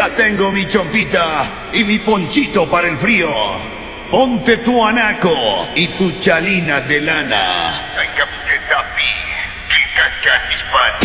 Ya tengo mi chompita y mi ponchito para el frío. Ponte tu anaco y tu chalina de lana. Hay camiseta Pi, clicas hispano.